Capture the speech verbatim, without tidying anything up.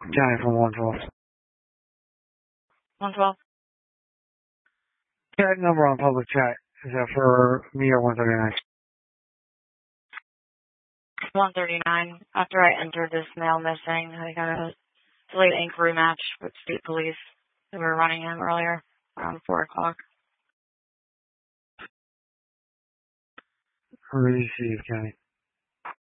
Johnny from one twelve. one twelve. Chat number on public chat. Is that for me or one thirty-nine? one thirty-nine. After I entered this male missing, I got a delayed inquiry match with state police who were running him earlier around four o'clock. Receive, County.